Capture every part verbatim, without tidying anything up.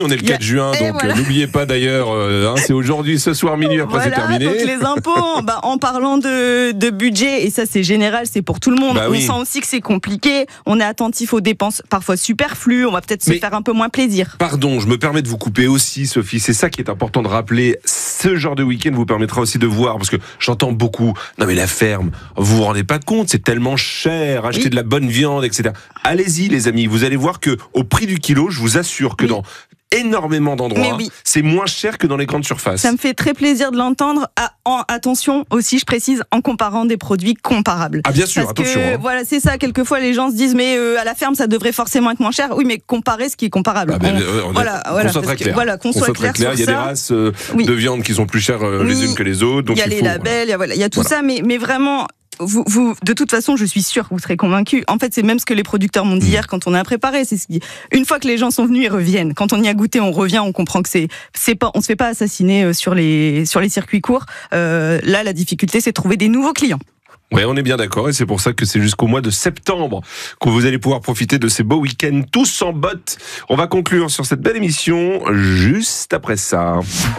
On est le quatre juin, donc voilà. N'oubliez pas d'ailleurs, euh, hein, c'est aujourd'hui, ce soir, minuit, après voilà, c'est terminé. Donc les impôts, bah, en parlant de, de budget, et ça c'est général, c'est pour tout le monde, bah on oui. sent aussi que c'est compliqué, on est attentif aux dépenses parfois superflues, on va peut-être se Mais, faire un peu moins plaisir. Pardon, je me permets de vous couper aussi, Sophie, c'est ça qui est important de rappeler. Ce genre de week-end vous permettra aussi de voir, parce que j'entends beaucoup, non mais la ferme, vous vous rendez pas compte, c'est tellement cher, acheter oui. de la bonne viande, et cetera. Allez-y les amis, vous allez voir que au prix du kilo, je vous assure que oui. dans énormément d'endroits, oui. c'est moins cher que dans les grandes surfaces. Ça me fait très plaisir de l'entendre. Ah, en, attention aussi, je précise, en comparant des produits comparables. Ah bien sûr, Parce attention. Que, hein. Voilà, c'est ça. Quelquefois, les gens se disent, mais euh, à la ferme, ça devrait forcément être moins cher. Oui, mais comparer ce qui est comparable. Ah, ben, on, on voilà, on voilà, soit très clair. Voilà, qu'on soit, soit clair. clair. Il y a ça. des races euh, oui. de viande qui sont plus chères euh, les oui. unes que les autres. Donc il y a il les faut, labels, voilà. il y a, voilà, il y a tout voilà. ça, mais, mais vraiment. Vous, vous, de toute façon, je suis sûre que vous serez convaincus. En fait, c'est même ce que les producteurs m'ont dit mmh. hier quand on a préparé. C'est ce qui, une fois que les gens sont venus, ils reviennent. Quand on y a goûté, on revient, on comprend que c'est, c'est pas, on se fait pas assassiner sur les, sur les circuits courts. Euh, là, la difficulté, c'est de trouver des nouveaux clients. Ouais, on est bien d'accord, et c'est pour ça que c'est jusqu'au mois de septembre que vous allez pouvoir profiter de ces beaux week-ends tous en bottes. On va conclure sur cette belle émission juste après ça.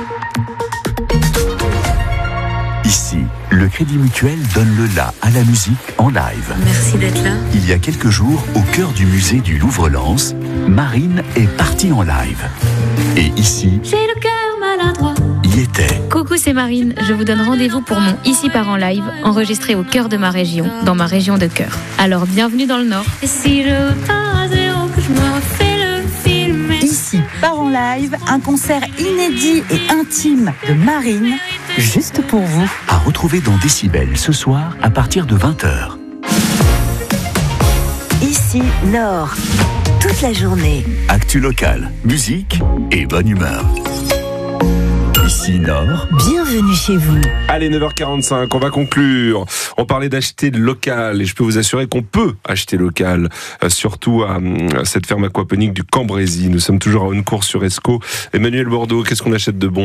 Ici, le Crédit Mutuel donne le la à la musique en live. Merci d'être là. Il y a quelques jours, au cœur du musée du Louvre-Lens, Marine est partie en live. Et ici, j'ai le cœur maladroit. Y était. Coucou, c'est Marine. Je vous donne rendez-vous pour mon Ici part en live, enregistré au cœur de ma région, dans ma région de cœur. Alors, bienvenue dans le Nord. Et si je pars à zéro, que je me refais le film. Ici part en live, un concert inédit et intime de Marine, juste pour vous. À retrouver dans Décibel ce soir à partir de vingt heures. Ici Nord, toute la journée. Actu locale, musique et bonne humeur. Ici Nord. Bienvenue chez vous. Allez, neuf heures quarante-cinq, on va conclure. On parlait d'acheter local et je peux vous assurer qu'on peut acheter local, euh, surtout à, à cette ferme aquaponique du Cambrésis. Nous sommes toujours à Haunecourt-sur-Escaut. Emmanuel Bordeaux, qu'est-ce qu'on achète de bon ?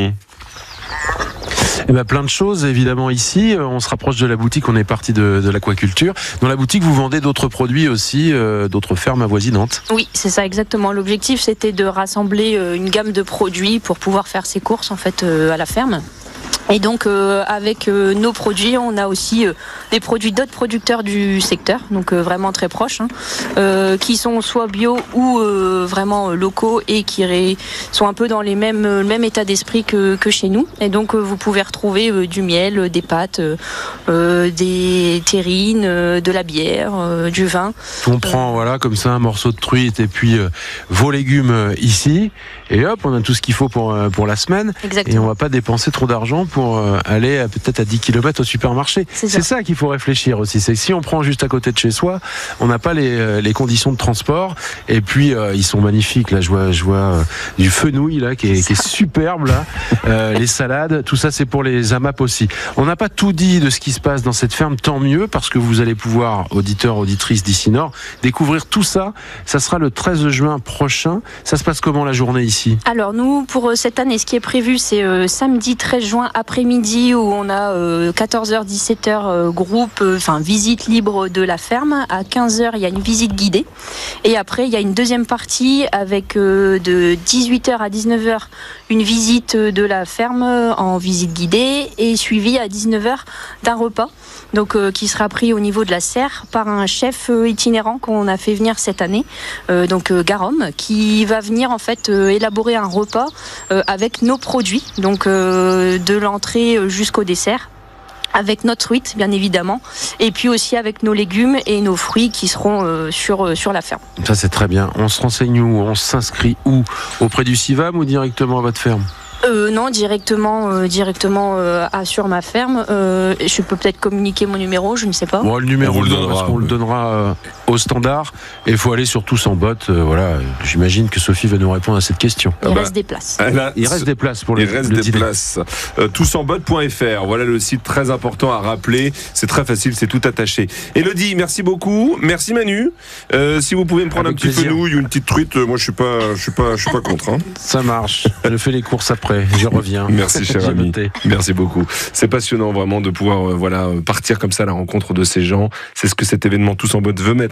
Eh ben, plein de choses, évidemment, ici. On se rapproche de la boutique, on est parti de, de l'aquaculture. Dans la boutique, vous vendez d'autres produits aussi, euh, d'autres fermes avoisinantes. Oui, c'est ça, exactement. L'objectif, c'était de rassembler une gamme de produits pour pouvoir faire ses courses, en fait, euh, à la ferme. Et donc euh, avec euh, nos produits, on a aussi euh, des produits d'autres producteurs du secteur, donc euh, vraiment très proches, hein, euh, qui sont soit bio ou euh, vraiment euh, locaux et qui ré... sont un peu dans les mêmes, le même état d'esprit que, que chez nous. Et donc euh, vous pouvez retrouver euh, du miel, euh, des pâtes, euh, euh, des terrines, euh, de la bière, euh, du vin. On prend voilà comme ça un morceau de truite et puis euh, vos légumes euh, ici. Et hop, on a tout ce qu'il faut pour, pour la semaine. Exactement. Et on ne va pas dépenser trop d'argent pour aller à, peut-être à dix kilomètres au supermarché. C'est ça, C'est ça qu'il faut réfléchir aussi. C'est que si on prend juste à côté de chez soi, on n'a pas les, les conditions de transport. Et puis, euh, ils sont magnifiques. Là, je vois, je vois euh, du fenouil là, qui, est, qui est superbe. Là. Euh, les salades, tout ça, c'est pour les A M A P aussi. On n'a pas tout dit de ce qui se passe dans cette ferme, tant mieux, parce que vous allez pouvoir, auditeurs, auditrices d'Ici Nord, découvrir tout ça. Ça sera le treize juin prochain. Ça se passe comment la journée ici ? Alors nous, pour cette année, ce qui est prévu, c'est euh, samedi treize juin après-midi où on a euh, quatorze heures dix-sept heures euh, groupe, enfin euh, visite libre de la ferme. À quinze heures, il y a une visite guidée. Et après, il y a une deuxième partie avec euh, de dix-huit heures à dix-neuf heures une visite de la ferme en visite guidée et suivie à dix-neuf heures d'un repas. Donc euh, qui sera pris au niveau de la serre par un chef euh, itinérant qu'on a fait venir cette année, euh, donc euh, Garom, qui va venir en fait euh, élaborer un repas euh, avec nos produits, donc euh, de l'entrée jusqu'au dessert. Avec notre truite, bien évidemment, et puis aussi avec nos légumes et nos fruits qui seront euh, sur, euh, sur la ferme. Ça, c'est très bien. On se renseigne où ? On s'inscrit où ? Auprès du CIVAM ou directement à votre ferme ? Euh, non, directement, euh, directement euh, à sur ma ferme. Euh, je peux peut-être communiquer mon numéro, je ne sais pas. Bon, le numéro, on on le le donnera, parce qu'on le donnera euh, au standard. Et il faut aller sur Tous en botte. Euh, voilà. J'imagine que Sophie va nous répondre à cette question. Il Ah bah, reste des places. Là, il reste des places pour il le, reste le des dîner. places. Euh, tous en botte point f r. Voilà le site très important à rappeler. C'est très facile, c'est tout attaché. Élodie, merci beaucoup. Merci Manu. Euh, si vous pouvez me prendre Avec un petit plaisir. fenouil ou une petite truite, euh, moi je suis pas, je suis pas, je suis pas contre. Hein. Ça marche. Je fais les courses après. Je reviens. Merci cher J'ai ami. noté. Merci beaucoup. C'est passionnant vraiment de pouvoir euh, voilà partir comme ça à la rencontre de ces gens. C'est ce que cet événement Tous en botte veut mettre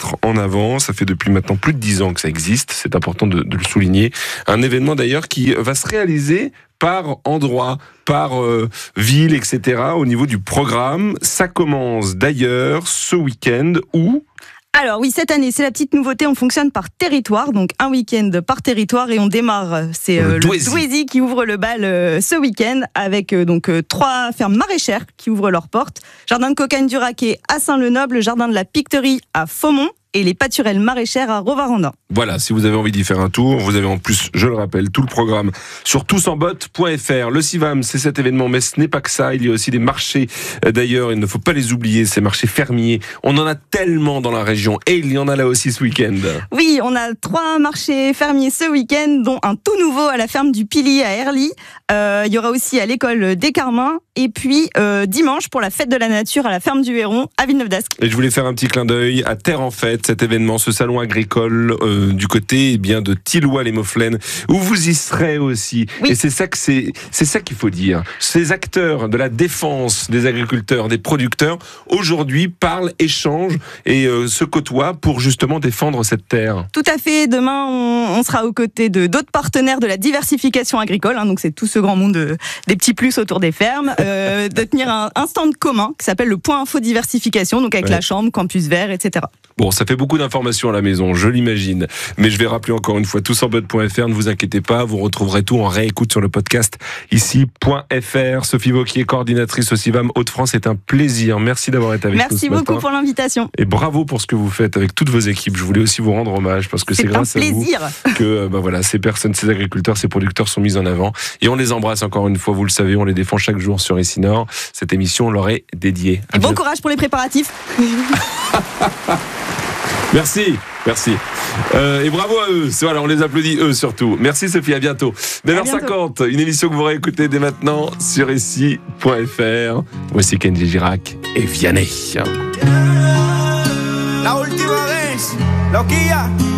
mettre en avant. Ça fait depuis maintenant plus de dix ans que ça existe. C'est important de, de le souligner. Un événement d'ailleurs qui va se réaliser par endroit, par euh, ville, et cetera. Au niveau du programme, ça commence d'ailleurs ce week-end où... Alors oui, cette année, c'est la petite nouveauté, on fonctionne par territoire, donc un week-end par territoire et on démarre, c'est euh, le Douaisis qui ouvre le bal euh, ce week-end avec euh, donc euh, trois fermes maraîchères qui ouvrent leurs portes. Jardin de cocagne du Raquet à Saint-Lenoble, Jardin de la Picterie à Faumont et les pâturelles maraîchères à Rovarandin. Voilà, si vous avez envie d'y faire un tour, vous avez en plus, je le rappelle, tout le programme sur tous en bottes point f r. Le CIVAM, c'est cet événement, mais ce n'est pas que ça. Il y a aussi des marchés, d'ailleurs, il ne faut pas les oublier, ces marchés fermiers. On en a tellement dans la région, et il y en a là aussi ce week-end. Oui, on a trois marchés fermiers ce week-end, dont un tout nouveau à la ferme du Pili à Herly. Euh, il y aura aussi à l'école des Carmins, et puis euh, dimanche pour la fête de la nature à la ferme du Héron à Villeneuve-d'Ascq. Et je voulais faire un petit clin d'œil à Terre en Fête, cet événement, ce salon agricole euh, du côté eh bien de Tilloy-les-Mauflaines, où vous y serez aussi. Oui. Et c'est ça que c'est, c'est ça qu'il faut dire. Ces acteurs de la défense des agriculteurs, des producteurs, aujourd'hui parlent, échangent et euh, se côtoient pour justement défendre cette terre. Tout à fait. Demain, on, on sera aux côtés de d'autres partenaires de la diversification agricole. Hein, donc c'est tout ce grand monde de, des petits plus autour des fermes, euh, de tenir un, un stand commun qui s'appelle le Point Info Diversification, donc avec ouais. la Chambre, Campus Vert, et cetera. Bon, ça fait beaucoup d'informations à la maison, je l'imagine. Mais je vais rappeler encore une fois, tous en bottes point f r, ne vous inquiétez pas, vous retrouverez tout en réécoute sur le podcast ici, .fr. Sophie Vauquier, coordinatrice au CIVAM Hauts-de-France, c'est un plaisir. Merci d'avoir été avec Merci nous ce beaucoup matin. Pour l'invitation. Et bravo pour ce que vous faites avec toutes vos équipes. Je voulais aussi vous rendre hommage parce que c'est, c'est grâce à vous que bah voilà, ces personnes, ces agriculteurs, ces producteurs sont mis en avant. Et on les embrasse encore une fois, vous le savez, on les défend chaque jour sur Ici Nord. Cette émission, on leur est dédiée. Et bon courage pour les préparatifs. Merci, merci. Euh, et bravo à eux. Voilà, on les applaudit eux surtout. Merci Sophie, à bientôt. neuf heures cinquante, une émission que vous réécoutez dès maintenant sur ici point f r. Voici Kenji Girac et Vianney. La última vez, loquilla.